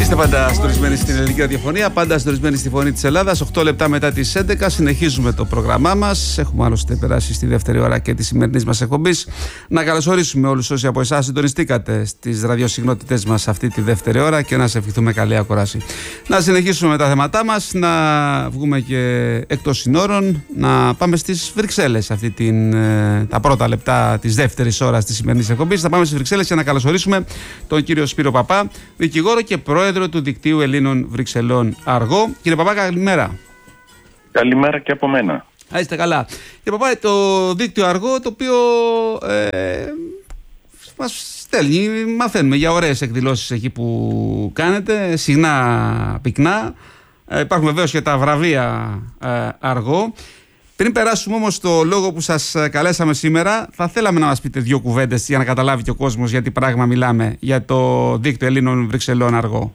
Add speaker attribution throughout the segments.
Speaker 1: Είστε πάντα συντονισμένοι στην ελληνική ραδιοφωνία, πάντα συντονισμένοι στη φωνή της Ελλάδας. 8 λεπτά μετά τις 11 συνεχίζουμε το πρόγραμμά μας. Έχουμε άλλωστε περάσει στη δεύτερη ώρα και τη σημερινή μας εκπομπής. Να καλωσορίσουμε όλους όσοι από εσάς συντονιστήκατε στις ραδιοσυχνότητες μας αυτή τη δεύτερη ώρα και να σε ευχηθούμε καλή ακοράση. Να συνεχίσουμε με τα θέματά μας, να βγούμε και εκτός συνόρων, να πάμε στις Βρυξέλλες τα πρώτα λεπτά της δεύτερης ώρας της σημερινής εκπομπής. Θα πάμε στις Βρυξέλλες και να καλωσορίσουμε τον κύριο Σπύρο Παπά, δικηγόρο και πρόεδρο του Δικτύου Ελλήνων Βρυξελών Αργό. Κύριε Παπά, καλημέρα.
Speaker 2: Καλημέρα και από μένα.
Speaker 1: Είστε καλά. Κύριε Παπά, το Δίκτυο Αργό, το οποίο μας στέλνει, μαθαίνουμε για ωραίες εκδηλώσεις εκεί που κάνετε, συχνά πυκνά. Υπάρχουν βεβαίως και τα βραβεία Αργό. Πριν περάσουμε όμως στο λόγο που σας καλέσαμε σήμερα, θα θέλαμε να μας πείτε δύο κουβέντες για να καταλάβει και ο κόσμος για τι πράγμα μιλάμε, για το Δίκτυο Ελλήνων Βρυξελών Αργό.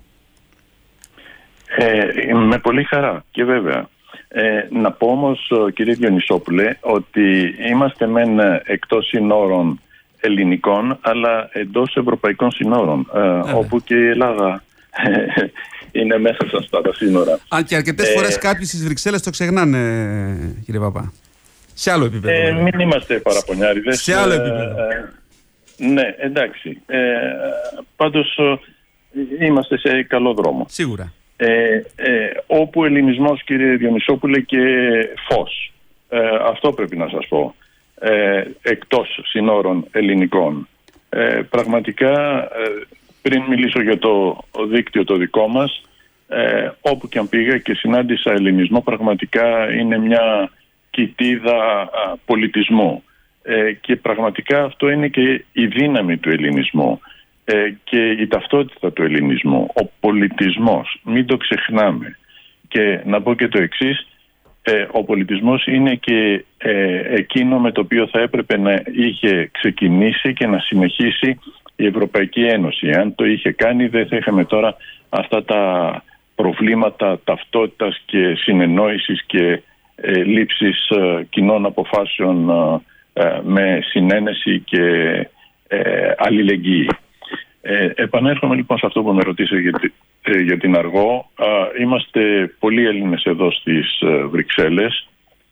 Speaker 2: Με πολύ χαρά και βέβαια. Να πω όμως, κύριε Διονυσόπουλε, ότι είμαστε μεν εκτός συνόρων ελληνικών, αλλά εντός ευρωπαϊκών συνόρων, όπου και η Ελλάδα είναι μέσα σε αυτά τα σύνορα.
Speaker 1: Αν και αρκετές φορές κάποιοι στις Βρυξέλλες το ξεχνάνε, κύριε Παπά. Σε άλλο επίπεδο.
Speaker 2: Μην είμαστε παραπονιάριδες.
Speaker 1: Σε άλλο επίπεδο.
Speaker 2: Ναι, εντάξει. Πάντως είμαστε σε καλό δρόμο.
Speaker 1: Σίγουρα.
Speaker 2: Όπου ελληνισμός, κύριε Διονυσόπουλε, και φως. Αυτό πρέπει να σας πω. Εκτός συνόρων ελληνικών. Πραγματικά, πριν μιλήσω για το δίκτυο το δικό μας, όπου και αν πήγα και συνάντησα ελληνισμό, πραγματικά είναι μια κοιτίδα πολιτισμού. Και πραγματικά αυτό είναι και η δύναμη του ελληνισμού και η ταυτότητα του ελληνισμού. Ο πολιτισμός, μην το ξεχνάμε. Και να πω και το εξής, ο πολιτισμός είναι και εκείνο με το οποίο θα έπρεπε να είχε ξεκινήσει και να συνεχίσει η Ευρωπαϊκή Ένωση. Αν το είχε κάνει, δεν θα είχαμε τώρα αυτά τα προβλήματα ταυτότητας και συνεννόησης και λήψης κοινών αποφάσεων με συνένεση και αλληλεγγύη. Επανέρχομαι λοιπόν σε αυτό που με ρωτήσατε για την Αργό. Είμαστε πολλοί Έλληνες εδώ στις Βρυξέλλες,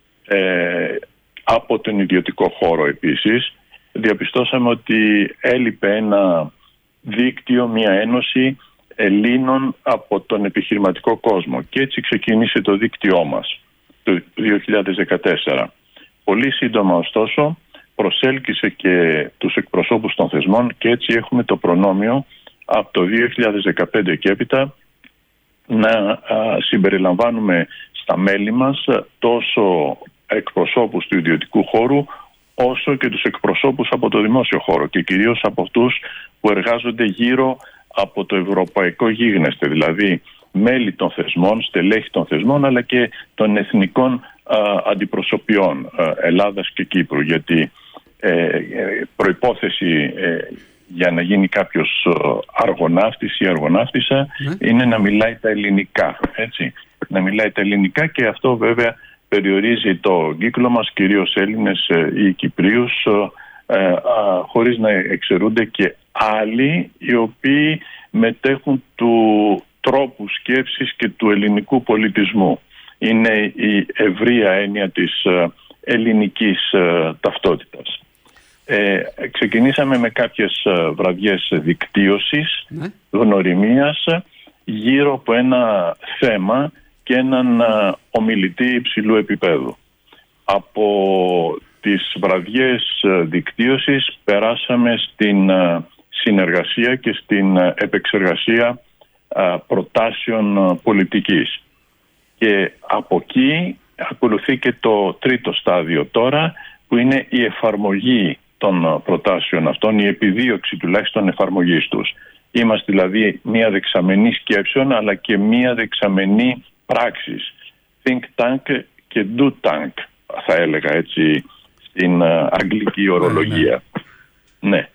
Speaker 2: από τον ιδιωτικό χώρο επίσης. Διαπιστώσαμε ότι έλειπε ένα δίκτυο, μια ένωση Ελλήνων από τον επιχειρηματικό κόσμο. Και έτσι ξεκίνησε το δίκτυό μας το 2014. Πολύ σύντομα ωστόσο προσέλκυσε και τους εκπροσώπους των θεσμών και έτσι έχουμε το προνόμιο από το 2015 και έπειτα να συμπεριλαμβάνουμε στα μέλη μας τόσο εκπροσώπους του ιδιωτικού χώρου όσο και τους εκπροσώπους από το δημόσιο χώρο και κυρίως από αυτούς που εργάζονται γύρω από το ευρωπαϊκό γίγνεσθε, δηλαδή μέλη των θεσμών, στελέχη των θεσμών, αλλά και των εθνικών αντιπροσωπιών Ελλάδας και Κύπρου, γιατί προϋπόθεση για να γίνει κάποιος αργοναύτης ή αργοναύτισσα είναι να μιλάει τα ελληνικά, έτσι. Να μιλάει τα ελληνικά, και αυτό βέβαια περιορίζει το κύκλο μας, κυρίως Έλληνες ή Κυπρίους, χωρίς να εξαιρούνται και άλλοι οι οποίοι μετέχουν του τρόπου σκέψης και του ελληνικού πολιτισμού. Είναι η ευρεία έννοια της ελληνικής ταυτότητας. Ξεκινήσαμε με κάποιες βραδιές δικτύωσης, γνωριμίας, γύρω από ένα θέμα και έναν ομιλητή υψηλού επίπεδου. Από τις βραδιές δικτύωσης περάσαμε στην συνεργασία και στην επεξεργασία προτάσεων πολιτικής. Και από εκεί ακολουθεί και το τρίτο στάδιο τώρα, που είναι η εφαρμογή των προτάσεων αυτών, η επιδίωξη τουλάχιστον εφαρμογής τους. Είμαστε δηλαδή μία δεξαμενή σκέψεων, αλλά και μία δεξαμενή πράξης. Think tank και do tank, θα έλεγα έτσι στην αγγλική ορολογία. Ναι.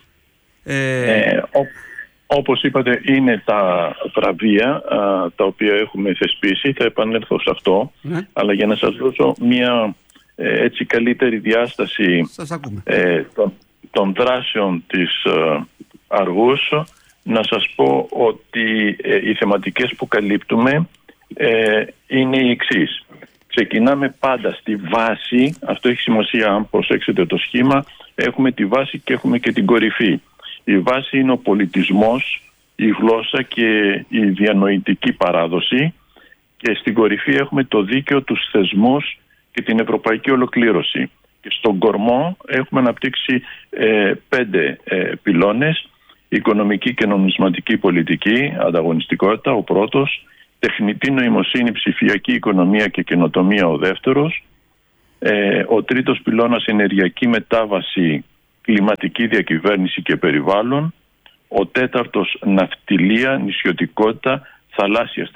Speaker 2: Όπως είπατε, είναι τα βραβεία τα οποία έχουμε θεσπίσει. Θα επανέλθω σε αυτό, αλλά για να σας δώσω μια έτσι καλύτερη διάσταση των δράσεων της Αργούς, να σας πω ότι οι θεματικές που καλύπτουμε είναι οι εξής. Ξεκινάμε πάντα στη βάση, αυτό έχει σημασία αν προσέξετε το σχήμα, έχουμε τη βάση και έχουμε και την κορυφή. Η βάση είναι ο πολιτισμός, η γλώσσα και η διανοητική παράδοση και στην κορυφή έχουμε το δίκαιο, τους θεσμούς και την ευρωπαϊκή ολοκλήρωση. Και στον κορμό έχουμε αναπτύξει 5 πυλώνες: οικονομική και νομισματική πολιτική, ανταγωνιστικότητα ο πρώτος, τεχνητή νοημοσύνη, ψηφιακή οικονομία και καινοτομία ο δεύτερος, ο τρίτος πυλώνας ενεργειακή μετάβαση, κλιματική διακυβέρνηση και περιβάλλον, ο τέταρτος ναυτιλία, νησιωτικότητα, θαλάσσια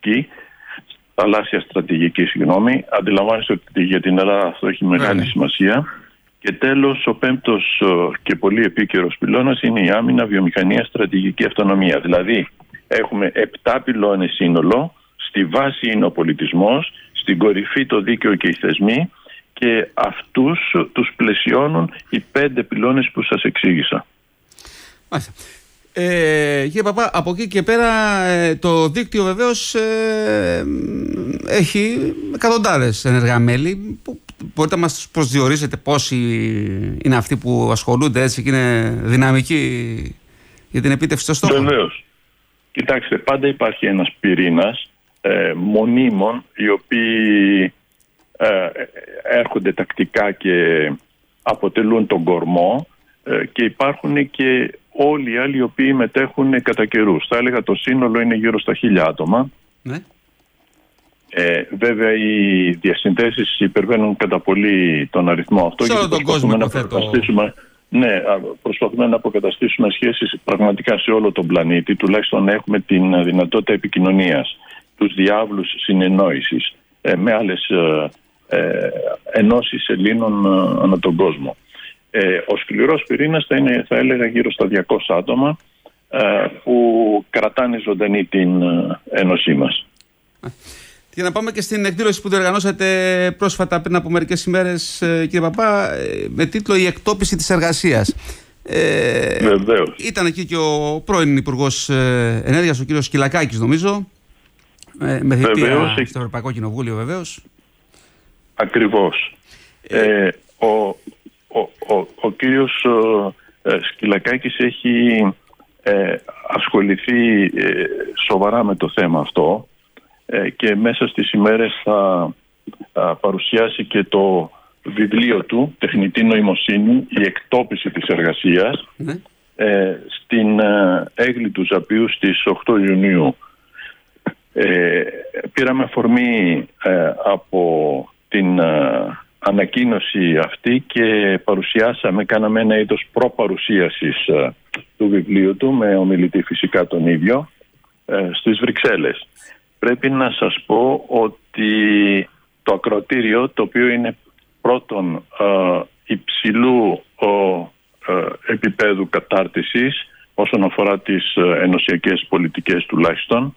Speaker 2: στρατηγική, αντιλαμβάνεστε ότι για την Ελλάδα αυτό έχει μεγάλη σημασία. Και τέλος, ο πέμπτος και πολύ επίκαιρος πυλώνας είναι η άμυνα, βιομηχανία, στρατηγική αυτονομία. Δηλαδή έχουμε 7 πυλώνες σύνολο, στη βάση είναι ο πολιτισμός, στην κορυφή το δίκαιο και οι θεσμοί, και αυτούς τους πλαισιώνουν οι 5 πυλώνες που σας εξήγησα.
Speaker 1: Μάλιστα. Κύριε Παπά, από εκεί και πέρα το δίκτυο βεβαίως έχει εκατοντάδες ενεργά μέλη. Μπορείτε να μας προσδιορίσετε πόσοι είναι αυτοί που ασχολούνται έτσι και είναι δυναμικοί για την επίτευξη των στόχων?
Speaker 2: Βεβαίως. Κοιτάξτε, πάντα υπάρχει ένας πυρήνας μονίμων, οι οποίοι έρχονται τακτικά και αποτελούν τον κορμό, και υπάρχουν και όλοι οι άλλοι οι οποίοι μετέχουν κατά καιρούς. Θα έλεγα το σύνολο είναι γύρω στα 1000 άτομα. Ναι. Βέβαια οι διασυνθέσεις υπερβαίνουν κατά πολύ τον αριθμό αυτό.
Speaker 1: Σε όλο τον κόσμο
Speaker 2: προσπαθούμε να αποκαταστήσουμε σχέσεις πραγματικά σε όλο τον πλανήτη, τουλάχιστον να έχουμε την δυνατότητα επικοινωνίας, τους διάβλους συνεννόησης με άλλες ενώσεις Ελλήνων ανά τον κόσμο. Ο σκληρός πυρήνας θα είναι, θα έλεγα, γύρω στα 200 άτομα που κρατάνε ζωντανή την ένωσή μας.
Speaker 1: Για να πάμε και στην εκδήλωση που διοργανώσατε πρόσφατα πριν από μερικές ημέρες, κύριε Παπά, με τίτλο «Η εκτόπιση της εργασίας».
Speaker 2: Βεβαίως.
Speaker 1: Ήταν εκεί και ο πρώην Υπουργός Ενέργειας, ο κύριος Σκυλακάκης, νομίζω, με θητεία στο Ευρωπαϊκό Κοινοβούλιο, βεβαίως.
Speaker 2: Ακριβώς. Ο κύριος Σκυλακάκης έχει ασχοληθεί σοβαρά με το θέμα αυτό και μέσα στις ημέρες θα παρουσιάσει και το βιβλίο του «Τεχνητή νοημοσύνη, η εκτόπιση της εργασίας» στην Έγλη του Ζαπίου στις 8 Ιουνίου. Πήραμε αφορμή από την ανακοίνωση αυτή και κάναμε ένα είδος προπαρουσίασης του βιβλίου του, με ομιλητή φυσικά τον ίδιο, στις Βρυξέλλες. Πρέπει να σας πω ότι το ακροατήριο, το οποίο είναι πρώτον υψηλού επίπεδου κατάρτισης όσον αφορά τις ενωσιακές πολιτικές τουλάχιστον,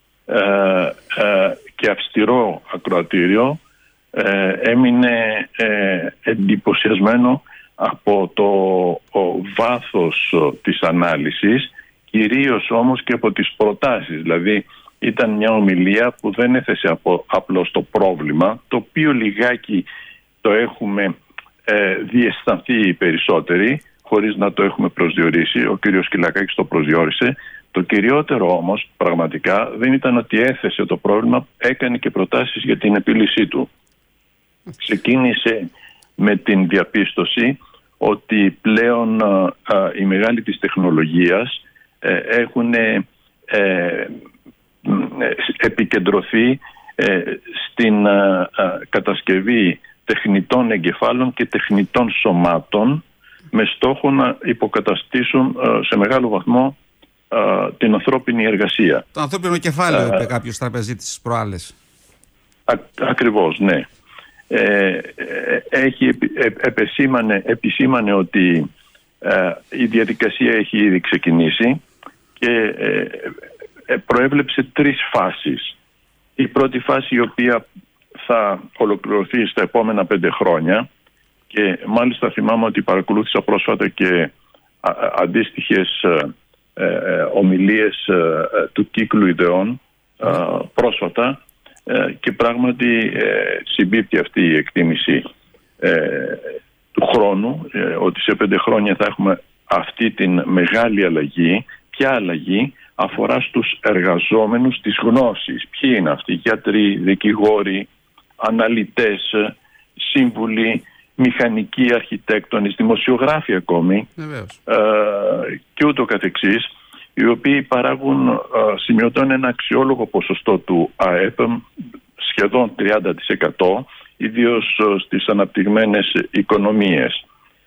Speaker 2: και αυστηρό ακροατήριο, έμεινε εντυπωσιασμένο από το βάθος της ανάλυσης, κυρίως όμως και από τις προτάσεις. Δηλαδή ήταν μια ομιλία που δεν έθεσε απλώς το πρόβλημα, το οποίο λιγάκι το έχουμε διαισθανθεί οι περισσότεροι, χωρίς να το έχουμε προσδιορίσει. Ο κύριος Σκυλακάκης το προσδιορίσε. Το κυριότερο όμως πραγματικά δεν ήταν ότι έθεσε το πρόβλημα, έκανε και προτάσεις για την επίλυσή του. Ξεκίνησε με την διαπίστωση ότι πλέον οι μεγάλοι της τεχνολογίας έχουν επικεντρωθεί στην κατασκευή τεχνητών εγκεφάλων και τεχνητών σωμάτων, με στόχο να υποκαταστήσουν σε μεγάλο βαθμό την ανθρώπινη εργασία.
Speaker 1: Το ανθρώπινο κεφάλαιο, είπε κάποιος τραπεζίτης προάλλες.
Speaker 2: Ακριβώς, ναι. Επισήμανε ότι η διαδικασία έχει ήδη ξεκινήσει και προέβλεψε 3 φάσεις. Η πρώτη φάση, η οποία θα ολοκληρωθεί στα επόμενα 5 χρόνια, και μάλιστα θυμάμαι ότι παρακολούθησα πρόσφατα και αντίστοιχες ομιλίες του κύκλου ιδεών πρόσφατα και πράγματι συμπίπτει αυτή η εκτίμηση του χρόνου, ότι σε 5 χρόνια θα έχουμε αυτή την μεγάλη αλλαγή. Ποια αλλαγή? Αφορά στους εργαζόμενους της γνώσης. Ποιοι είναι αυτοί? Γιατροί, δικηγόροι, αναλυτές, σύμβουλοι, μηχανικοί, αρχιτέκτονες, δημοσιογράφοι ακόμη και ούτω καθεξής, οι οποίοι παράγουν σημειωτών ένα αξιόλογο ποσοστό του ΑΕΠ, σχεδόν 30%, ιδίως στις αναπτυγμένες οικονομίες.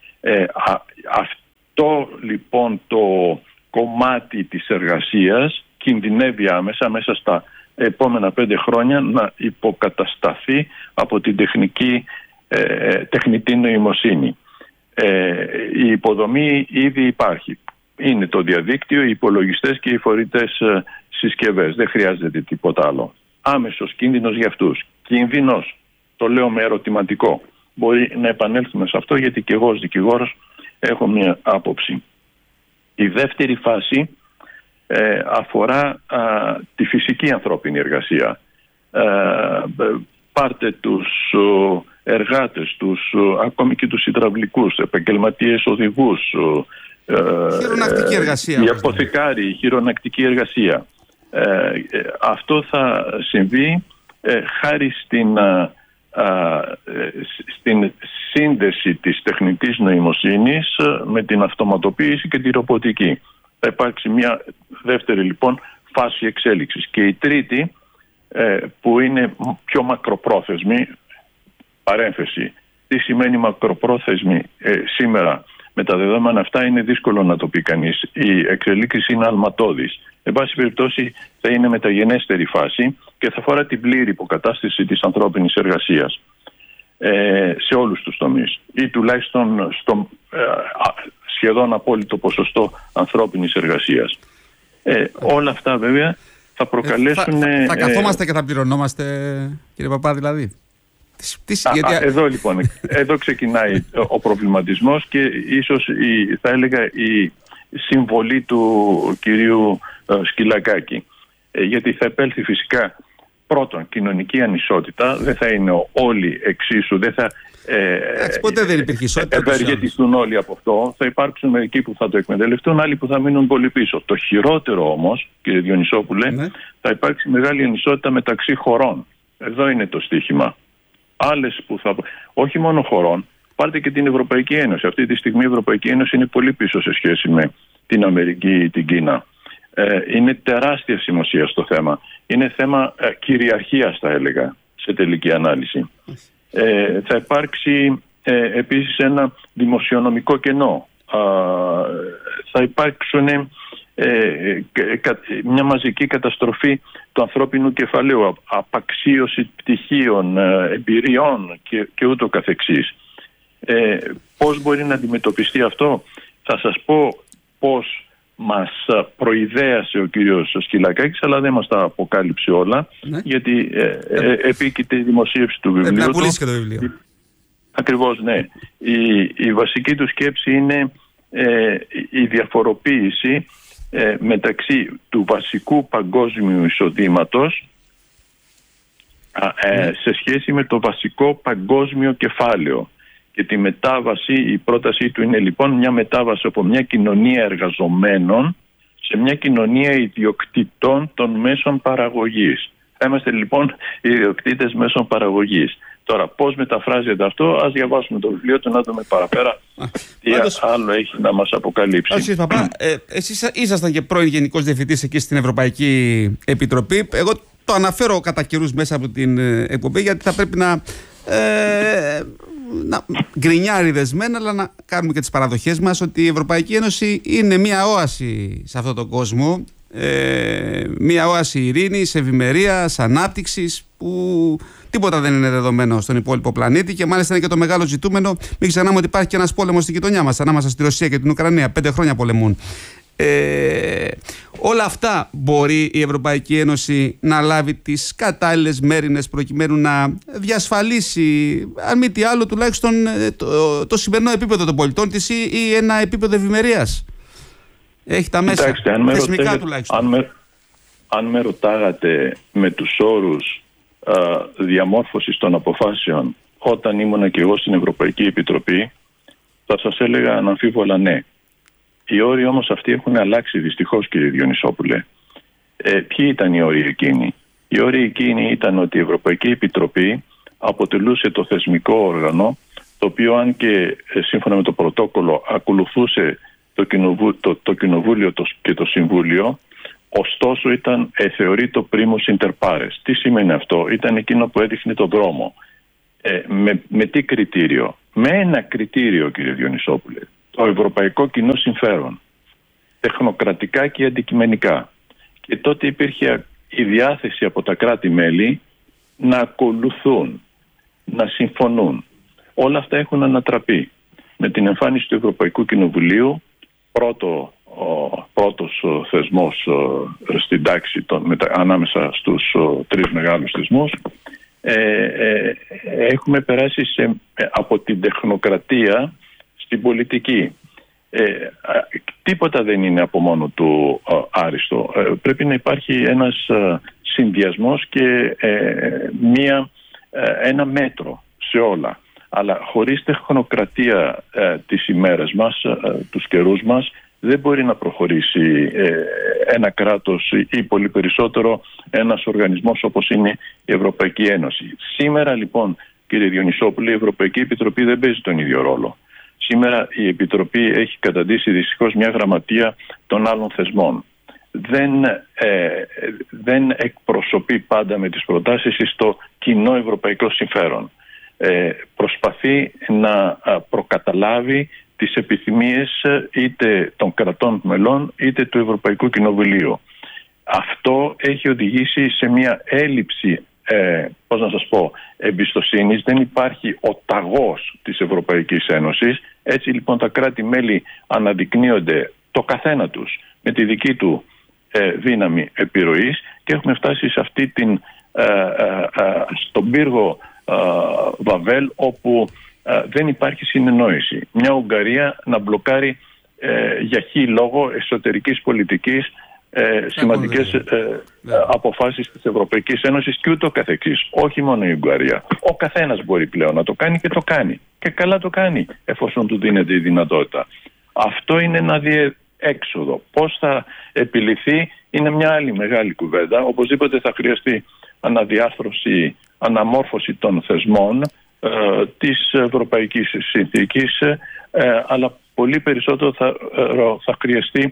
Speaker 2: Αυτό λοιπόν το κομμάτι της εργασίας κινδυνεύει άμεσα μέσα στα επόμενα 5 χρόνια να υποκατασταθεί από την τεχνητή νοημοσύνη. Η υποδομή ήδη υπάρχει. Είναι το διαδίκτυο, οι υπολογιστές και οι φορητές συσκευές. Δεν χρειάζεται τίποτα άλλο. Άμεσος κίνδυνος για αυτούς. Κίνδυνος, το λέω με ερωτηματικό. Μπορεί να επανέλθουμε σε αυτό, γιατί και εγώ ως δικηγόρος έχω μια άποψη. Η δεύτερη φάση αφορά τη φυσική ανθρώπινη εργασία. Πάρτε τους εργάτες, ακόμη και τους υδραυλικούς, επαγγελματίες οδηγούς,
Speaker 1: χειρονακτική εργασία,
Speaker 2: οι αποθηκάροι, χειρονακτική εργασία. Αυτό θα συμβεί χάρη στην σύνδεση της τεχνητής νοημοσύνης με την αυτοματοποίηση και τη ρομποτική. Θα υπάρξει μια δεύτερη λοιπόν φάση εξέλιξης. Και η τρίτη, που είναι πιο μακροπρόθεσμη, παρένθεση, τι σημαίνει μακροπρόθεσμη σήμερα με τα δεδομένα αυτά είναι δύσκολο να το πει κανείς. Η εξελίξη είναι αλματώδης. Εν πάση περιπτώσει θα είναι μεταγενέστερη φάση και θα αφορά την πλήρη υποκατάσταση της ανθρώπινης εργασίας σε όλους τους τομείς ή τουλάχιστον στο σχεδόν απόλυτο ποσοστό ανθρώπινης εργασίας. Όλα αυτά βέβαια θα προκαλέσουν...
Speaker 1: Θα καθόμαστε και θα πληρωνόμαστε, κύριε Παπά, δηλαδή.
Speaker 2: Εδώ λοιπόν, εδώ ξεκινάει ο προβληματισμός και ίσως θα έλεγα η συμβολή του κυρίου Σκυλακάκη. Γιατί θα επέλθει φυσικά πρώτον κοινωνική ανισότητα, δεν θα είναι όλοι εξίσου, δεν θα
Speaker 1: ποτέ δεν υπήρχε ισότητα,
Speaker 2: ευεργετηθούν όλοι από αυτό. Θα υπάρξουν μερικοί που θα το εκμεταλλευτούν, άλλοι που θα μείνουν πολύ πίσω. Το χειρότερο όμως, κύριε Διονυσόπουλε, θα υπάρξει μεγάλη ανισότητα μεταξύ χωρών. Εδώ είναι το στίχημα. Άλλες που όχι μόνο χωρών, πάρτε και την Ευρωπαϊκή Ένωση. Αυτή τη στιγμή η Ευρωπαϊκή Ένωση είναι πολύ πίσω σε σχέση με την Αμερική ή την Κίνα. Είναι τεράστια σημασία στο θέμα. Είναι θέμα κυριαρχίας, θα έλεγα, σε τελική ανάλυση. Θα υπάρξει επίσης ένα δημοσιονομικό κενό. Θα υπάρξουν μια μαζική καταστροφή του ανθρώπινου κεφαλαίου, απαξίωση πτυχίων, εμπειριών και ούτω καθεξής. Πώς μπορεί να αντιμετωπιστεί αυτό? Θα σας πω πώς μας προειδέασε ο κύριος Σκυλακάκης, αλλά δεν μας τα αποκάλυψε όλα, γιατί επίκειται η δημοσίευση του βιβλίου του.
Speaker 1: Να πουλήσει και το βιβλίο.
Speaker 2: Ακριβώς, ναι. Η βασική του σκέψη είναι η διαφοροποίηση μεταξύ του βασικού παγκόσμιου εισοδήματος σε σχέση με το βασικό παγκόσμιο κεφάλαιο. Και τη μετάβαση, η πρότασή του είναι λοιπόν μια μετάβαση από μια κοινωνία εργαζομένων σε μια κοινωνία ιδιοκτητών των μέσων παραγωγής. Είμαστε λοιπόν ιδιοκτήτες μέσων παραγωγής. Τώρα πώς μεταφράζεται αυτό? Ας διαβάσουμε το βιβλίο του να δούμε παραπέρα τι άλλο έχει να μας αποκαλύψει.
Speaker 1: Κύριε Παπά, εσείς ήσασταν και πρώην Γενικός Διευθυντής εκεί στην Ευρωπαϊκή Επιτροπή. Εγώ το αναφέρω κατά καιρούς μέσα από την εκπομπή, γιατί θα πρέπει να γκρινιάρει δεσμένα, αλλά να κάνουμε και τις παραδοχές μας ότι η Ευρωπαϊκή Ένωση είναι μια όαση σε αυτόν τον κόσμο, μια όαση ειρήνης, ευημερίας, ανάπτυξης, που τίποτα δεν είναι δεδομένο στον υπόλοιπο πλανήτη και μάλιστα είναι και το μεγάλο ζητούμενο. Μην ξεχνάμε ότι υπάρχει και ένας πόλεμος στη γειτονιά μας ανάμεσα στη Ρωσία και την Ουκρανία. 5 χρόνια πολεμούν. Όλα αυτά μπορεί η Ευρωπαϊκή Ένωση να λάβει τις κατάλληλες μέρινες προκειμένου να διασφαλίσει, αν μη τι άλλο, τουλάχιστον το σημερινό επίπεδο των πολιτών της ή ένα επίπεδο ευημερίας? Έχει τα μέσα.
Speaker 2: Κοιτάξτε,
Speaker 1: θεσμικά τουλάχιστον.
Speaker 2: Αν με ρωτάγατε με τους όρους διαμόρφωσης των αποφάσεων όταν ήμουνα και εγώ στην Ευρωπαϊκή Επιτροπή, θα σας έλεγα αναμφίβολα ναι. Οι όροι όμως αυτοί έχουν αλλάξει δυστυχώς, κύριε Διονυσόπουλε. Ποιοι ήταν οι όροι εκείνοι? Οι όροι εκείνοι ήταν ότι η Ευρωπαϊκή Επιτροπή αποτελούσε το θεσμικό όργανο, το οποίο, αν και σύμφωνα με το πρωτόκολλο ακολουθούσε το Κοινοβούλιο και το Συμβούλιο, ωστόσο ήταν θεωρεί το primus inter pares. Τι σημαίνει αυτό? Ήταν εκείνο που έδειχνε τον δρόμο. Με τι κριτήριο? Με ένα κριτήριο, κύριε Διονυσόπουλε: το ευρωπαϊκό κοινό συμφέρον, τεχνοκρατικά και αντικειμενικά. Και τότε υπήρχε η διάθεση από τα κράτη-μέλη να ακολουθούν, να συμφωνούν. Όλα αυτά έχουν ανατραπεί. Με την εμφάνιση του Ευρωπαϊκού Κοινοβουλίου, πρώτος θεσμός στην τάξη ανάμεσα στους τρεις μεγάλους θεσμούς, έχουμε περάσει από την τεχνοκρατία στην πολιτική. Τίποτα δεν είναι από μόνο του άριστο. Πρέπει να υπάρχει ένας συνδυασμός και ένα μέτρο σε όλα. Αλλά χωρίς τεχνοκρατία τις ημέρες μας, τους καιρούς μας, δεν μπορεί να προχωρήσει ένα κράτος ή πολύ περισσότερο ένας οργανισμός όπως είναι η Ευρωπαϊκή Ένωση. Σήμερα λοιπόν, κύριε Διονυσόπουλε, η Ευρωπαϊκή Επιτροπή δεν παίζει τον ίδιο ρόλο. Σήμερα η Επιτροπή έχει καταντήσει δυστυχώς μια γραμματεία των άλλων θεσμών. Δεν εκπροσωπεί πάντα με τις προτάσεις στο κοινό ευρωπαϊκό συμφέρον. Προσπαθεί να προκαταλάβει τις επιθυμίες είτε των κρατών μελών είτε του Ευρωπαϊκού Κοινοβουλίου. Αυτό έχει οδηγήσει σε μια έλλειψη εμπιστοσύνης. Δεν υπάρχει ο ταγός της Ευρωπαϊκής Ένωσης. Έτσι λοιπόν τα κράτη-μέλη αναδεικνύονται το καθένα τους με τη δική του δύναμη επιρροής και έχουμε φτάσει σε αυτή στον πύργο Βαβέλ, όπου δεν υπάρχει συνεννόηση. Μια Ουγγαρία να μπλοκάρει για χι λόγο εσωτερικής πολιτικής σημαντικές αποφάσεις της Ευρωπαϊκής Ένωσης και ούτω καθεξής. Όχι μόνο η Ουγγαρία. Ο καθένας μπορεί πλέον να το κάνει και το κάνει. Και καλά το κάνει, εφόσον του δίνεται η δυνατότητα. Αυτό είναι ένα διέξοδο. Πώς θα επιληθεί είναι μια άλλη μεγάλη κουβέντα. Οπωσδήποτε θα χρειαστεί αναδιάρθρωση, αναμόρφωση των θεσμών της Ευρωπαϊκής Συνθήκης, αλλά πολύ περισσότερο θα χρειαστεί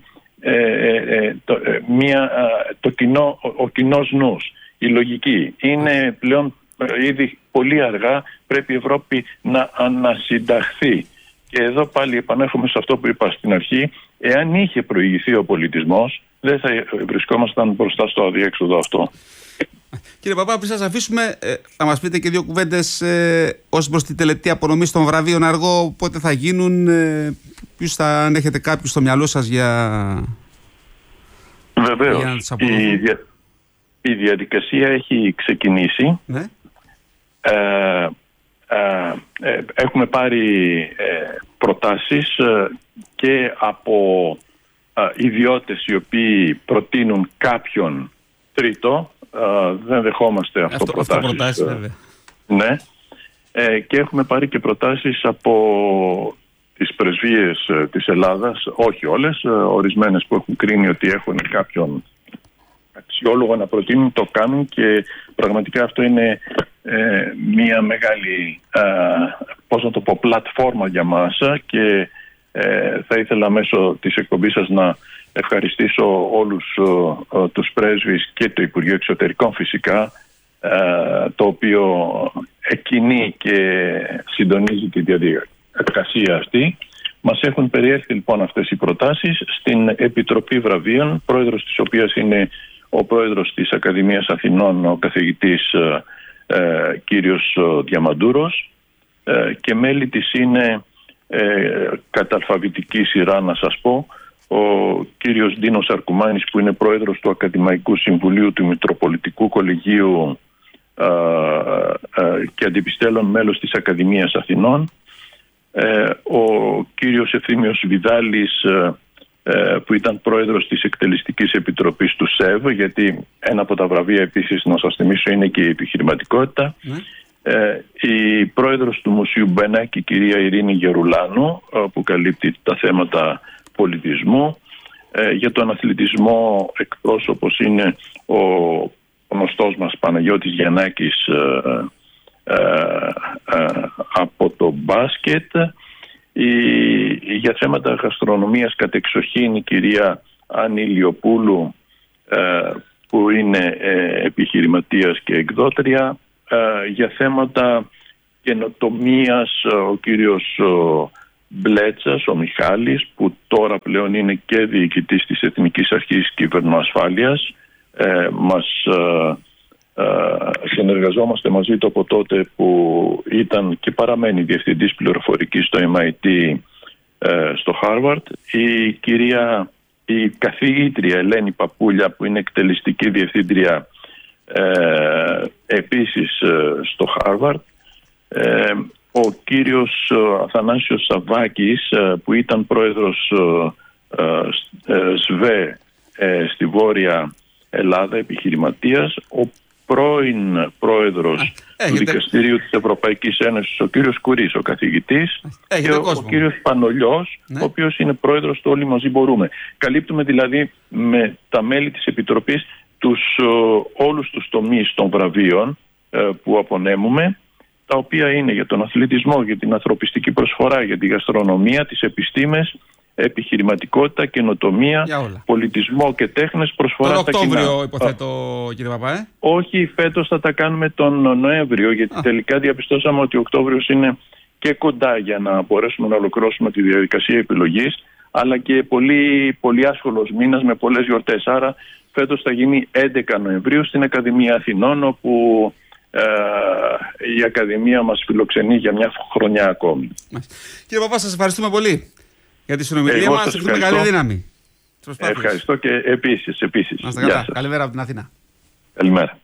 Speaker 2: ο κοινός νους, η λογική. Είναι πλέον ήδη πολύ αργά, πρέπει η Ευρώπη να ανασυνταχθεί. Και εδώ πάλι επανέρχομαι σε αυτό που είπα στην αρχή: εάν είχε προηγηθεί ο πολιτισμός, δεν θα βρισκόμασταν μπροστά στο αδιέξοδο αυτό.
Speaker 1: Κύριε Παπά, πριν σας αφήσουμε, θα μας πείτε και δύο κουβέντες ως προς την τελετή απονομή των βραβείων αργό, πότε θα γίνουν, αν έχετε κάποιους στο μυαλό σας για...
Speaker 2: Βεβαίως. Η διαδικασία έχει ξεκινήσει. Ναι. Έχουμε πάρει προτάσεις και από ιδιώτες οι οποίοι προτείνουν κάποιον τρίτο. Δεν δεχόμαστε αυτοπροτάσεις. Ναι. Και έχουμε πάρει και προτάσεις από τις πρεσβείες της Ελλάδας, όχι όλες, ορισμένες που έχουν κρίνει ότι έχουν κάποιον αξιόλογο να προτείνουν, το κάνουν, και πραγματικά αυτό είναι μια μεγάλη πλατφόρμα για μας, και θα ήθελα μέσω της εκπομπής σας να ευχαριστήσω όλους τους πρέσβεις και το Υπουργείο Εξωτερικών φυσικά, το οποίο εκκινεί και συντονίζει τη διαδικασία αυτή. Μας έχουν περιέλθει λοιπόν αυτές οι προτάσεις στην Επιτροπή Βραβείων, πρόεδρος της οποίας είναι ο πρόεδρος της Ακαδημίας Αθηνών, ο καθηγητής κύριος Διαμαντούρος, και μέλη της είναι κατά αλφαβητική σειρά, να σας πω, ο κύριος Ντίνος Αρκουμάνης, που είναι πρόεδρος του Ακαδημαϊκού Συμβουλίου του Μητροπολιτικού Κολεγίου και αντιπιστέλλον μέλος της Ακαδημίας Αθηνών, ο κύριος Ευθύμιος Βιδάλης, που ήταν πρόεδρος της Εκτελεστικής Επιτροπής του ΣΕΒ, γιατί ένα από τα βραβεία επίσης, να σας θυμίσω, είναι και η επιχειρηματικότητα. Η πρόεδρος του Μουσείου Μπένακ, η κυρία Ειρήνη Γερουλάνου, που καλύπτει τα θέματα πολιτισμού. Για τον αθλητισμό εκπρόσωπος είναι ο γνωστός μας Παναγιώτης Γιαννάκης από το μπάσκετ. Για θέματα γαστρονομίας κατεξοχήν η κυρία Άννη Ηλιοπούλου, που είναι επιχειρηματίας και εκδότρια. Για θέματα καινοτομίας ο κύριος Μπλέτσας, ο Μιχάλης, που τώρα πλέον είναι και διοικητής της Εθνικής Αρχής Κυβερνοασφάλειας. Συνεργαζόμαστε μαζί του από τότε που ήταν και παραμένει διευθυντής πληροφορικής στο MIT στο Harvard. Η καθηγήτρια Ελένη Παπούλια, που είναι εκτελεστική διευθύντρια επίσης στο Harvard. Ο κύριος Αθανάσιος Σαββάκης, που ήταν πρόεδρος ΣΒΕ στη Βόρεια Ελλάδα, επιχειρηματίας. Ο πρώην πρόεδρος του Δικαστηρίου της Ευρωπαϊκής Ένωσης, ο κύριος Κουρής, ο καθηγητής, και ο κύριος Πανολιός, ο οποίος είναι πρόεδρος του Όλοι Μαζί Μπορούμε. Καλύπτουμε δηλαδή με τα μέλη της Επιτροπής όλους τους τομείς των βραβείων που απονέμουμε, τα οποία είναι για τον αθλητισμό, για την ανθρωπιστική προσφορά, για τη γαστρονομία, τις επιστήμες, επιχειρηματικότητα, καινοτομία, πολιτισμό και τέχνες, προσφορά στα κοινά.
Speaker 1: Τον Οκτώβριο υποθέτω, κύριε Παπά.
Speaker 2: Όχι, φέτος θα τα κάνουμε τον Νοέμβριο, γιατί τελικά διαπιστώσαμε ότι ο Οκτώβριος είναι και κοντά για να μπορέσουμε να ολοκληρώσουμε τη διαδικασία επιλογής, αλλά και πολύ, πολύ άσχολος μήνας με πολλές γιορτές. Άρα φέτος θα γίνει 11 Νοεμβρίου στην Ακαδημία Αθηνών, όπου η Ακαδημία μας φιλοξενεί για μια χρονιά ακόμη.
Speaker 1: Κύριε Παπά, σας ευχαριστούμε πολύ για τη συνομιλία μας. Ευχαριστούμε, καλή δύναμη.
Speaker 2: Ευχαριστώ και επίσης.
Speaker 1: Να είστε καλά. Καλημέρα από την Αθήνα.
Speaker 2: Καλημέρα.